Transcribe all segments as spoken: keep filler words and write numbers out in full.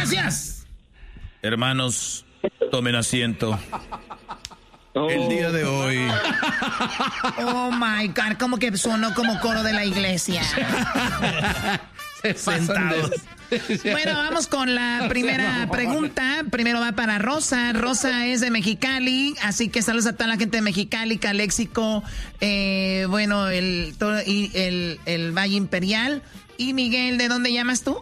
Gracias. Hermanos, tomen asiento. Oh. El día de hoy. Oh my God, como que sonó como coro de la iglesia. Sentados. Bueno, vamos con la primera pregunta. Primero va para Rosa. Rosa es de Mexicali, así que saludos a toda la gente de Mexicali, Caléxico, eh, bueno, el, todo, y el, el Valle Imperial. Y Miguel, ¿de dónde llamas tú?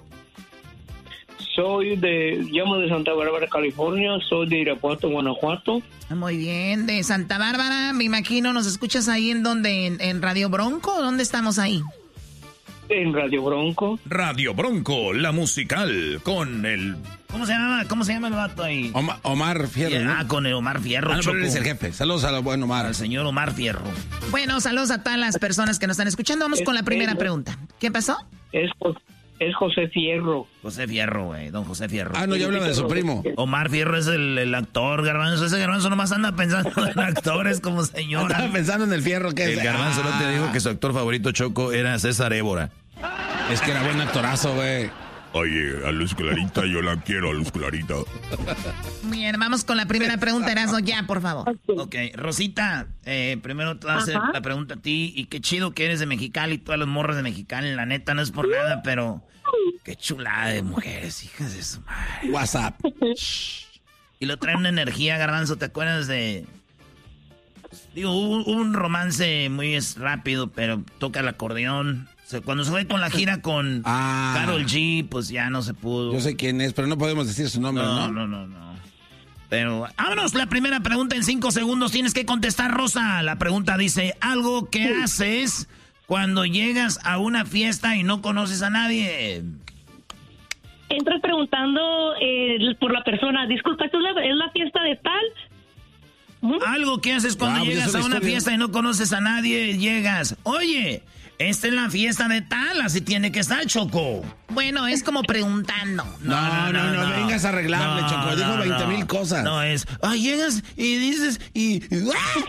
Soy de, llamo de Santa Bárbara, California, soy de Irapuato, Guanajuato. Muy bien, de Santa Bárbara, me imagino, ¿nos escuchas ahí en donde, en, en Radio Bronco? ¿Dónde estamos ahí? En Radio Bronco. Radio Bronco, la musical, con el... ¿Cómo se llama? ¿Cómo se llama el vato ahí? Omar, Omar Fierro. Yeah, ah, con el Omar Fierro. Ah, no, él es el jefe. Saludos a la buen Omar. Al señor Omar Fierro. Bueno, saludos a todas las personas que nos están escuchando. Vamos es, con la primera es, pregunta. ¿Qué pasó? Es, es José Fierro. José Fierro, güey. Don José Fierro. Ah, no, ya hablaba de su primo. Omar Fierro es el, el actor, Garbanzo. Ese Garbanzo nomás anda pensando en actores como señora. Estaba pensando en el Fierro que el es. El Garbanzo ah. no te dijo que su actor favorito, Choco, era César Évora. Es que era buen actorazo, güey. Oye, a Luz Clarita yo la quiero, a Luz Clarita. Bien, vamos con la primera pregunta, Erasmo, ya, por favor. Ok, Rosita, eh, primero te voy a hacer la pregunta a ti. Y qué chido que eres de Mexicali, todas las morras de Mexicali. La neta, no es por nada, pero qué chulada de mujeres, hijas de su madre. WhatsApp. Y lo trae una energía, Garbanzo, ¿te acuerdas de...? Digo, hubo, hubo un romance muy rápido, pero toca el acordeón. O sea, cuando se fue con la gira con ah, Karol G, pues ya no se pudo. Yo sé quién es, pero no podemos decir su nombre, ¿no? No, no, no, no. Pero, vámonos, la primera pregunta en cinco segundos. Tienes que contestar, Rosa. La pregunta dice, algo que haces cuando llegas a una fiesta y no conoces a nadie. Entras preguntando eh, por la persona, disculpa, ¿es la, ¿es la fiesta de tal? ¿Mm? Algo que haces cuando ah, llegas a una historia. fiesta y no conoces a nadie, llegas, oye... Esta es la fiesta de tal, así tiene que estar, Choco. Bueno, es como preguntando. No, no, no, no, no, no vengas a arreglarle, no, Choco. No, dijo veinte mil no, cosas. No, es, ah, llegas y dices y... y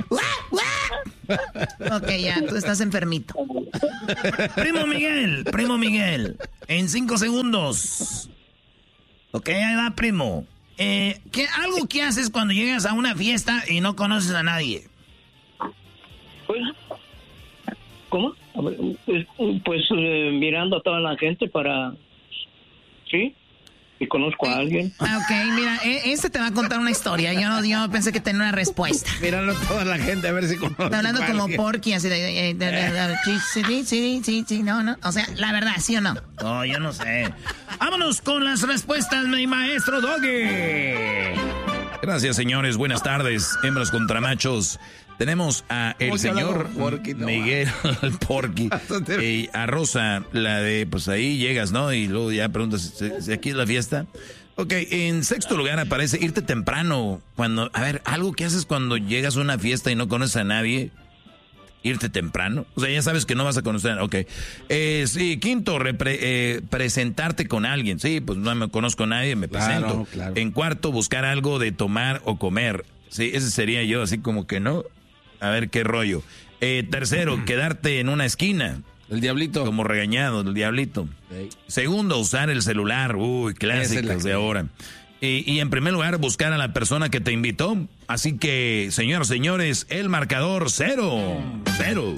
ok, ya, tú estás enfermito. Primo Miguel, primo Miguel, en cinco segundos. Ok, ahí va, primo. Eh, ¿qué, algo que haces cuando llegas a una fiesta y no conoces a nadie? Pues... ¿Cómo? Pues, pues eh, mirando a toda la gente para... ¿Sí? Y conozco a alguien. Ah, ok, mira, este te va a contar una historia. Yo no, yo pensé que tenía una respuesta. Mirando a toda la gente a ver si conozco. Está hablando como Porky, así de... Eh, de, de, de, de sí, sí, sí, sí, no, no. O sea, la verdad, ¿sí o no? No, yo no sé. Vámonos con las respuestas, mi maestro Doggy. Gracias, señores. Buenas tardes. Hembras contra machos. Tenemos a el señor porqui, no, Miguel, el Porky, y a Rosa, la de, pues ahí llegas, ¿no? Y luego ya preguntas, ¿si aquí es la fiesta? Ok, en sexto lugar aparece irte temprano. Cuando, a ver, algo que haces cuando llegas a una fiesta y no conoces a nadie, irte temprano. O sea, ya sabes que no vas a conocer, ok. Eh, sí, quinto, repre, eh, presentarte con alguien. Sí, pues no me conozco a nadie, me claro, presento. Claro. En cuarto, buscar algo de tomar o comer. Sí, ese sería yo, así como que no. A ver qué rollo. Eh, tercero, quedarte en una esquina. El diablito. Como regañado, el diablito. Sí. Segundo, usar el celular. Uy, clásicos de ahora. Y, y en primer lugar, buscar a la persona que te invitó. Así que, señoras, señores, el marcador cero. Cero.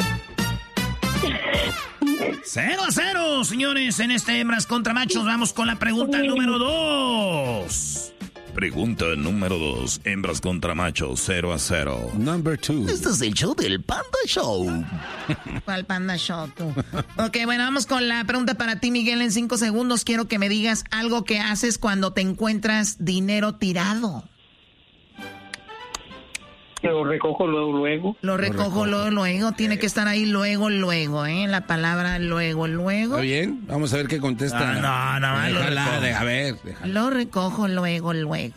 Cero a cero, señores. En este Hembras contra Machos vamos con la pregunta número dos. Pregunta número dos. Hembras contra machos, cero a cero. Number two. Este es el show del Panda Show. ¿Cuál Panda Show, tú? Ok, bueno, vamos con la pregunta para ti, Miguel. En cinco segundos quiero que me digas algo que haces cuando te encuentras dinero tirado. Lo recojo luego, luego. Lo recojo luego, luego. Tiene que estar ahí luego, luego, ¿eh? La palabra luego, luego. ¿Está bien? Vamos a ver qué contesta. Ah, no, no, no. Déjala, de, a ver. Déjala. Lo recojo luego, luego.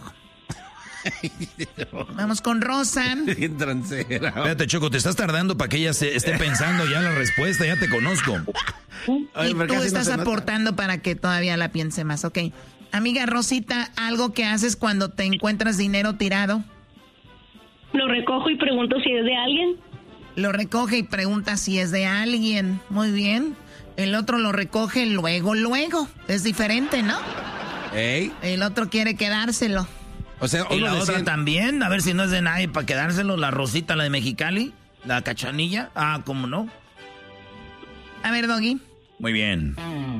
Vamos con Rosa. Bien transera. Espérate, Choco, te estás tardando para que ella se esté pensando ya la respuesta. Ya te conozco. Y tú estás no aportando nota? Para que todavía la piense más. Ok. Amiga Rosita, ¿algo que haces cuando te encuentras dinero tirado? Lo recojo y pregunto si es de alguien. Lo recoge y pregunta si es de alguien. Muy bien. El otro lo recoge luego, luego. Es diferente, ¿no? ¿Ey? El otro quiere quedárselo. O sea, y la decían... otra también, a ver si no es de nadie para quedárselo, la Rosita, la de Mexicali, la Cachanilla. Ah, ¿cómo no? A ver, Doggy. Muy bien.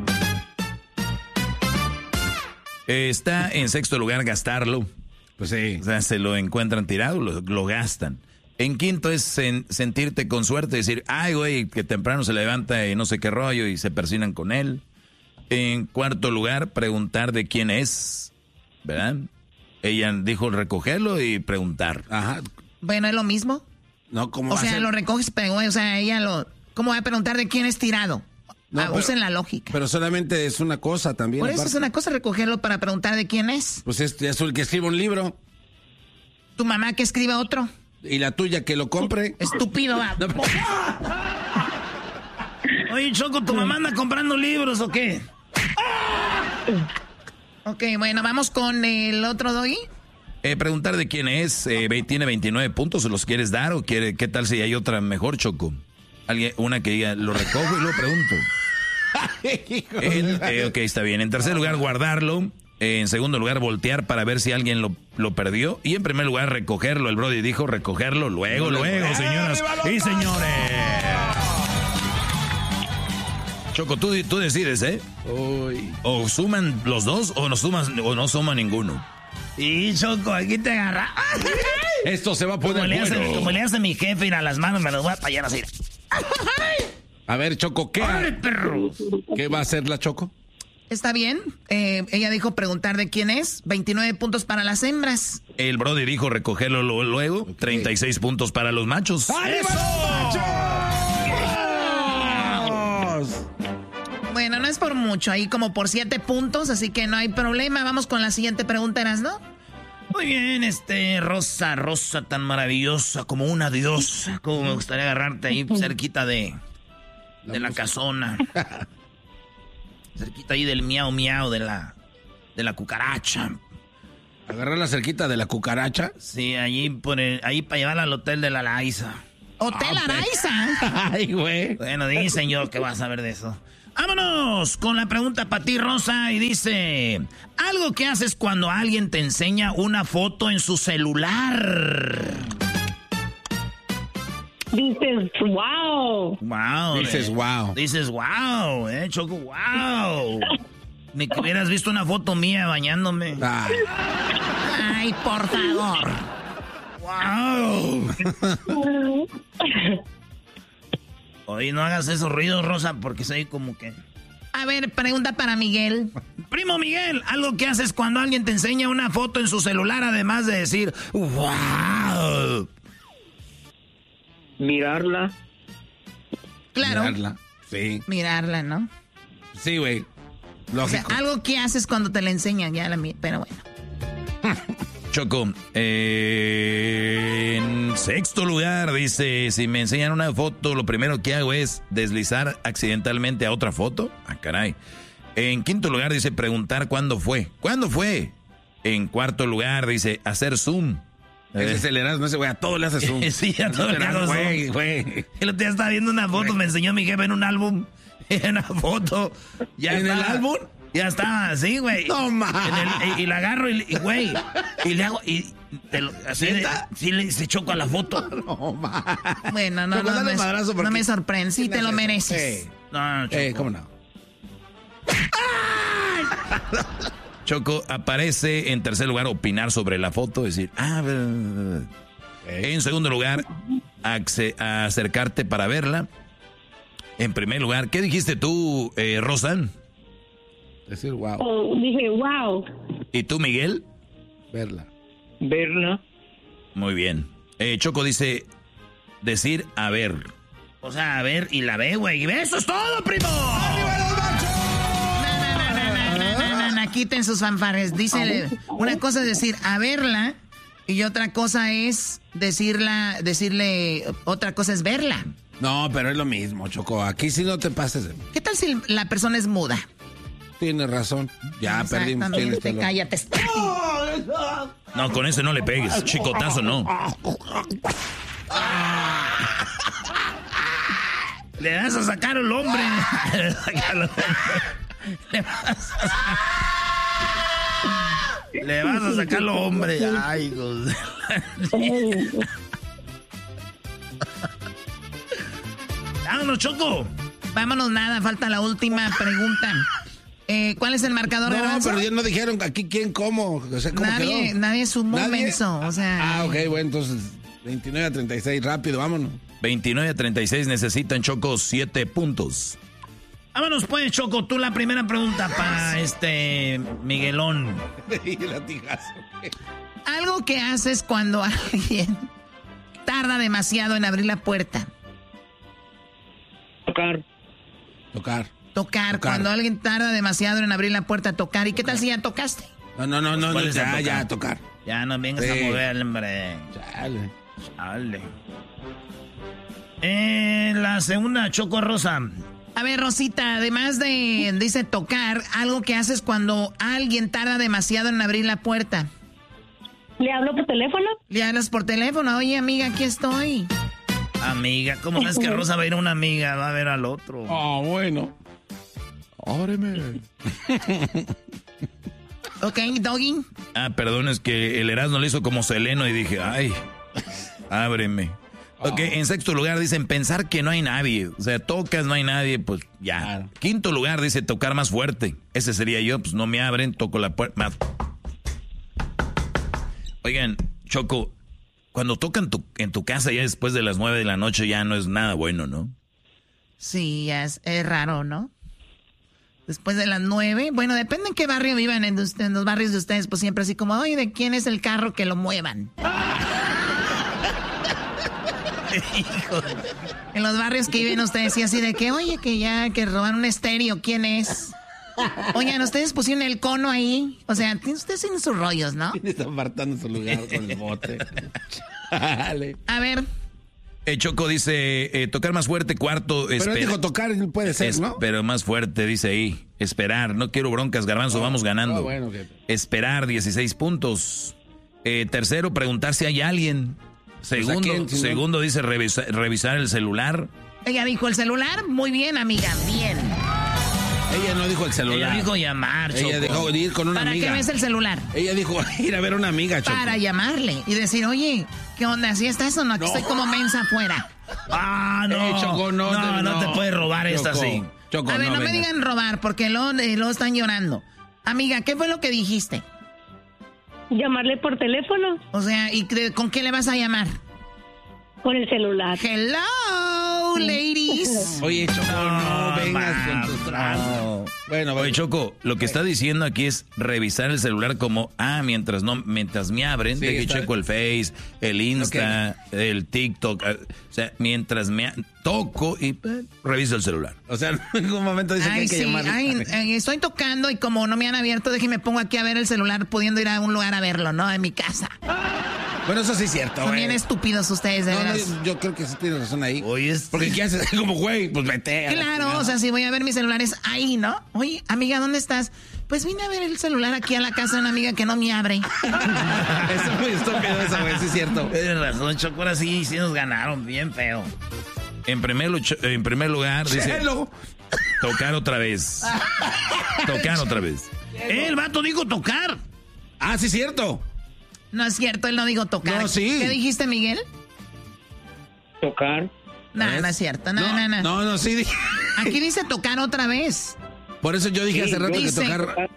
Está en sexto lugar gastarlo. Pues sí. O sea, se lo encuentran tirado, lo, lo gastan. En quinto es sen, sentirte con suerte, decir, ay, güey, que temprano se levanta y no sé qué rollo y se persinan con él. En cuarto lugar, preguntar de quién es, ¿verdad? Ella dijo recogerlo y preguntar. Ajá. Bueno, ¿es lo mismo? No, ¿cómo O va sea, a ser? lo recoges, pero, güey, o sea, ella lo... ¿Cómo va a preguntar de quién es tirado? No, Ah, pero- usen la lógica. Pero solamente es una cosa también. Por eso aparte. es una cosa recogerlo para preguntar de quién es. Pues es, es el que escribe un libro. Tu mamá que escriba otro. Y la tuya que lo compre. Estúpido, va. No, pero- Oye, Choco, ¿tu mamá anda comprando libros o qué? Ok, bueno, vamos con el otro Doggy. Eh, preguntar de quién es, eh, ve- tiene veintinueve puntos, ¿se los quieres dar o quiere, qué tal si hay otra mejor, Choco? Alguien, una que diga, lo recojo y lo pregunto. En- eh, ok, está bien. En tercer lugar, guardarlo. Eh, en segundo lugar, voltear para ver si alguien lo, lo perdió. Y en primer lugar, recogerlo. El Brody dijo recogerlo luego, luego, señoras y señores. Choco, tú, tú decides, ¿eh? Uy. O suman los dos o no suman, o no suma ninguno. Y Choco, aquí te agarra. Esto se va a poner Como le, hace, bueno. como le hace a mi jefe, ir a las manos, me los voy a tallar así. A ver, Choco, ¿qué, ¡Órale, perros! ¿qué va a hacer la Choco? Está bien. Eh, ella dijo preguntar de quién es. veintinueve puntos para las hembras. El Brody dijo recogerlo lo- luego. treinta y seis puntos para los machos. Bueno, no es por mucho. Ahí como por siete puntos, así que no hay problema. Vamos con la siguiente pregunta, ¿no? Muy bien, este, Rosa, Rosa tan maravillosa como una diosa. Como me gustaría agarrarte ahí cerquita de, de la casona. Cerquita ahí del miau miau de la, de la cucaracha. Agarrar la cerquita de la cucaracha. Sí, allí por el- ahí para llevarla al hotel de la Laiza. Hotel Araiza. Ay, güey. Bueno, dicen yo que vas a saber de eso. Vámonos con la pregunta para ti, Rosa. Y dice, algo que haces cuando alguien te enseña una foto en su celular. Dices, wow. Wow. Dices, eh. wow. Dices, wow, eh, Choco, wow. Ni que hubieras visto una foto mía bañándome. Ah, Ay, por favor. Wow. Oye, no hagas esos ruidos, Rosa, porque soy como que... A ver, pregunta para Miguel. Primo Miguel, algo que haces cuando alguien te enseña una foto en su celular, además de decir, wow. Mirarla. Claro. mirarla. Sí. Mirarla, ¿no? Sí, güey. O sea, Lógico. algo que haces cuando te la enseñan, ya la mi- pero bueno. Choco, eh, en sexto lugar dice, si me enseñan una foto, lo primero que hago es deslizar accidentalmente a otra foto. Ah, caray. En quinto lugar dice, preguntar cuándo fue. ¿Cuándo fue? En cuarto lugar dice, hacer zoom. Ese es el Erasmo, ese güey, a todo le hace zoom. Sí, a todo le hago zoom. Güey, güey. El otro día estaba viendo una foto, me enseñó mi jefe en un álbum. En una foto. Ya ¿En el estaba- álbum? Ya estaba así, güey. No, ma. En el- y, y la agarro y, y, güey, y le hago, y te lo- así de, ¿Neta? sí le se choca la foto. No, ma. Bueno, no, Choco, no, dale me, madrazo porque- no me sorprende. Sí, te lo mereces. Eh, No, Choco. eh, ¿cómo no? Choco, aparece en tercer lugar opinar sobre la foto, decir, ah, ver, ver, ver. En segundo lugar, acce- acercarte para verla. En primer lugar, ¿qué dijiste tú, eh, Rosan? Decir, wow, Oh, dije, wow. ¿Y tú, Miguel? verla. Verla. Muy bien. Eh, Choco dice, decir a ver. O sea, a ver y la ve, güey. Y eso es todo, primo. No, no, no, no, no, no, no, no, quiten sus fanfarres. Dice, una cosa es decir, a verla, y otra cosa es decirla, decirle, otra cosa es verla. No, pero es lo mismo, Choco. Aquí sí no te pases. de- ¿Qué tal si la persona es muda? Tienes razón. Ya perdimos. Tienes Exactamente, toda la- cállate. estúpido. No, con ese no le pegues. Chicotazo, no. Le das a sacar al hombre. Le vas a sacar al hombre. Le vas a sacar- Le vas a sacarlo, hombre. Ay, hijos. Vámonos, Choco. Vámonos, nada, falta la última pregunta. Eh, ¿Cuál es el marcador? No, Garbanzo? pero ya no dijeron aquí quién, cómo. O sea, ¿cómo nadie, quedó? nadie sumó, ¿Nadie? menso. O sea. Ah, ok, bueno, entonces veintinueve a treinta y seis, rápido, vámonos. veintinueve a treinta y seis necesitan, Choco, siete puntos. Vámonos pues, Choco, tú la primera pregunta para este Miguelón. Latigazo. Algo que haces cuando alguien tarda demasiado en abrir la puerta. Tocar. Tocar. Tocar, Tocar. cuando alguien tarda demasiado en abrir la puerta, tocar. ¿Y qué tal si ya tocaste? No, no, no, no, ¿Cuál no es ya, a ya, tocar? tocar. Ya no vengas Sí. a mover, hombre. Chale. Chale. Eh, la segunda, Choco Rosa. A ver, Rosita, además de, dice tocar, algo que haces cuando alguien tarda demasiado en abrir la puerta. ¿Le hablo por teléfono? Le hablas por teléfono, oye, amiga, aquí estoy. Amiga, ¿cómo es que Rosa va a ir a una amiga? Va a ver al otro. Ah, bueno. Ábreme. Ok, Doggy. Ah, perdón, es que el Erasmo le hizo como Seleno y dije, ay, ábreme. Ok, en sexto lugar dicen pensar que no hay nadie. O sea, tocas, no hay nadie, pues ya. Claro. Quinto lugar dice tocar más fuerte. Ese sería yo, pues no me abren, toco la puerta más. Oigan, Choco, cuando tocan tu, en tu casa ya después de las nueve de la noche ya no es nada bueno, ¿no? Sí, es, es raro, ¿no? Después de las nueve, bueno, depende en qué barrio vivan, en, usted- en los barrios de ustedes, pues siempre así como, oye, ¿de quién es el carro que lo muevan? En los barrios que viven ustedes, sí, así de que, oye, que ya, que roban un estéreo, ¿quién es? Oigan, ustedes pusieron el cono ahí, o sea, ustedes tienen sus rollos, ¿no? Está apartando su lugar con el bote. Chale. A ver, Eh, Choco dice eh, tocar más fuerte, cuarto, Pero él espera- dijo tocar, puede ser, es- ¿no? Pero más fuerte, dice ahí. Esperar, no quiero broncas, Garbanzo, vamos ganando. ah, bueno, ok. Esperar, dieciséis puntos. Eh, tercero, preguntar si hay alguien. Segundo, quién, si no? segundo dice revisa- revisar el celular. ella dijo el celular, muy bien, amiga, bien. Ella no dijo el celular. Ella dijo llamar, Choco. Ella dijo ir con una ¿Para amiga. qué ves el celular? Ella dijo ir a ver a una amiga, Choco. Para llamarle y decir, oye, ¿qué onda? ¿Así estás o no? Aquí No. estoy como mensa afuera. Ah, no. Eh, Choco, no, no, te- no te no. puedes robar esta Choco, así. Choco, A ver, no, me venga. digan robar, porque luego, eh, luego están llorando. Amiga, ¿qué fue lo que dijiste? ¿Llamarle por teléfono? O sea, ¿y cre- con qué le vas a llamar? Con el celular. Hello, ladies. Oye, Choco, no, No, vengas ma, con tus no. trampas. Bueno, Oye, bueno. Choco, lo que está diciendo aquí es revisar el celular como, ah, mientras no, mientras me abren, Sí, de que está- checo el Face, el Insta, el TikTok, ah, o sea, mientras me a- toco y eh, reviso el celular. O sea, en ningún momento dice que Ay, hay que sí, llamarle. ay, eh, estoy tocando y como no me han abierto, déjeme pongo aquí a ver el celular, pudiendo ir a un lugar a verlo, ¿no? En mi casa. Bueno, eso sí es cierto, Son güey. bien estúpidos ustedes, de No, no, veras. yo creo que sí tienes razón ahí. Oye, es- Porque ¿qué haces? Como, güey, pues vete. a la Claro, chingada. o sea, si voy a ver mis celulares ahí, ¿no? Oye, amiga, ¿dónde estás? Pues vine a ver el celular aquí a la casa de una amiga que no me abre. Eso es muy estúpido eso, güey, sí es cierto. Tienes razón, Choco, ahora sí, sí nos ganaron, bien feo. En primer, luch- en primer lugar, dice, Chelo. tocar otra vez. Tocar otra vez. El vato dijo tocar. Ah, sí es cierto. No es cierto, él no dijo tocar. No, sí. ¿Qué dijiste, Miguel? Tocar. No, ¿Ves? no es cierto, no, no, no. No, no, sí. dije- Aquí dice tocar otra vez. Por eso yo dije Sí, hace rato que dice- tocar.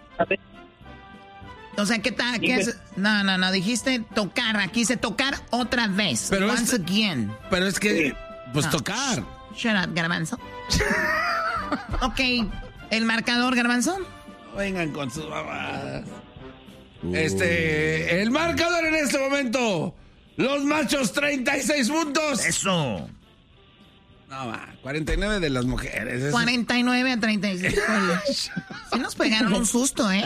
O sea, ¿qué tal? ¿Qué Dije- es? No, no, no, dijiste tocar. Aquí dice tocar otra vez. Pero Once es- again. Pero es que, pues No. tocar. Shut up, Garbanzo. Ok, el marcador, Garbanzo. Vengan con sus mamadas. Este, el marcador en este momento. Los machos, treinta y seis puntos. Eso. No, va, cuarenta y nueve de las mujeres. Eso- cuarenta y nueve a treinta y seis. Sí nos pegaron un susto, ¿eh?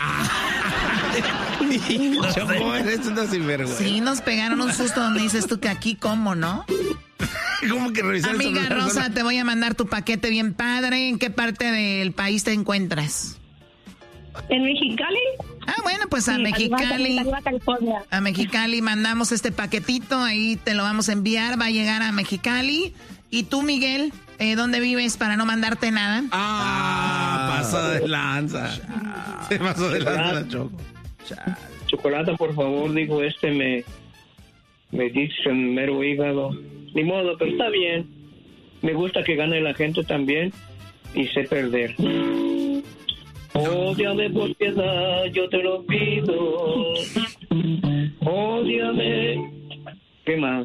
Choco, eres una sinvergüenza. Sí nos pegaron un susto donde dices tú que aquí, ¿cómo, no? ¿Cómo que revisar el Amiga celular? Rosa, te voy a mandar tu paquete bien padre. ¿En qué parte del país te encuentras? ¿En Mexicali? Ah, bueno, pues a Sí, Mexicali. arriba, California. A Mexicali mandamos este paquetito, ahí te lo vamos a enviar, va a llegar a Mexicali. ¿Y tú, Miguel, eh, dónde vives para no mandarte nada? Ah, pasó de lanza. Se pasó de lanza, Choco. Chale. Chocolata, por favor, digo, este me, me dice mero hígado. Ni modo, pero está bien. Me gusta que gane la gente también y sé perder. Ódiame por piedad, yo te lo pido. Ódiame. ¿Qué más?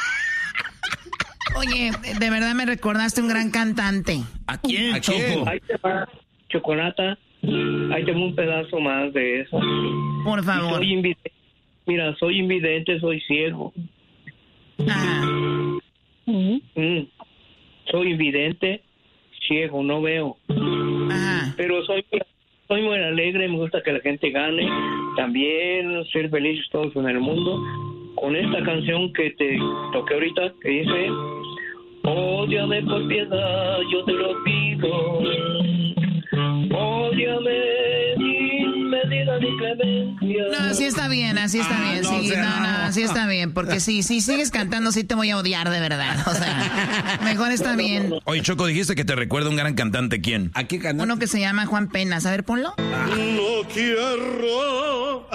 Oye, de verdad me recordaste un gran cantante. ¿A quién, ¿A quién? Choco? Ahí te va, Chocolata. Ahí tengo un pedazo más de eso. Por favor. Soy invidente. Mira, soy invidente, soy ciego. Ajá. Mm. Soy invidente, ciego, no veo. Ajá. Pero soy, soy muy alegre, me gusta que la gente gane. También ser felices todos en el mundo. Con esta canción que te toqué ahorita, que dice: ódiame por piedad, yo te lo pido. Ódiame sin medida ni clemencia. No, así está bien, así está Ah, bien. no, Sí, o sea, no, no, no. así está bien. Porque si, si sigues cantando, sí te voy a odiar de verdad. O sea, mejor está bien. Oye, Choco, dijiste que te recuerda un gran cantante. ¿Quién? Aquí cantante. Uno que se llama Juan Penas. A ver, ponlo. No quiero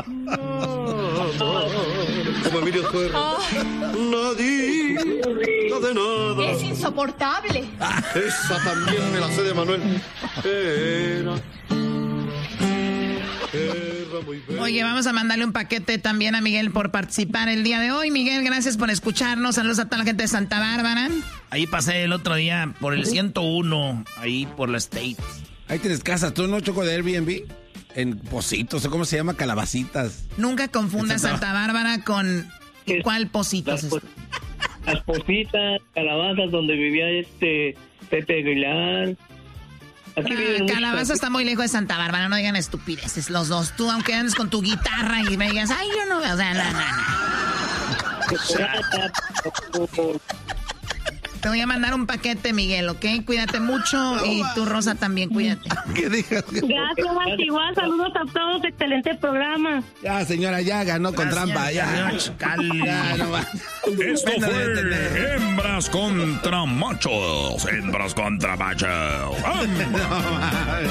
como Emilio Suero. Nadie de nada. Es insoportable. Esa también me la sé de Manuel. Era, era muy bella. Oye, vamos a mandarle un paquete también a Miguel por participar el día de hoy. Miguel, gracias por escucharnos. Saludos a toda la gente de Santa Bárbara. Ahí pasé el otro día por el ciento uno, ahí por la State. Ahí tienes casa, ¿tú no, Choco, de Airbnb? En Positos, o cómo se llama, Calabacitas. Nunca confundas Santa- Santa Bárbara con... Es- ¿Cuál Positos? Las, po- las Positas, Calabazas, donde vivía este Pepe Aguilar. Aquí viven Ah, muchos- Calabaza está muy lejos de Santa Bárbara, no digan estupideces los dos. Tú, aunque andes con tu guitarra y me digas, ay, yo no veo, o sea, no, no, no. Chocolata, por favor. Te voy a mandar un paquete, Miguel, ¿ok? Cuídate mucho y tú, Rosa, también cuídate. ¿Qué digas? Gracias, igual, saludos a todos, excelente programa. Ya, señora, ya ganó con trampa, ya. Ya, no va. Esto Bueno, de tener. fue Hembras contra Machos. Hembras contra Machos. No,